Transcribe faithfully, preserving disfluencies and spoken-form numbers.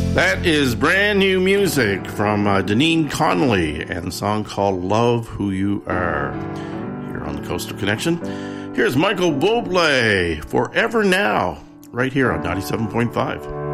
That is brand new music from uh, Deneen Connolly and a song called Love Who You Are here on the Coastal Connection. Here's Michael Bublé, Forever Now, right here on ninety-seven point five.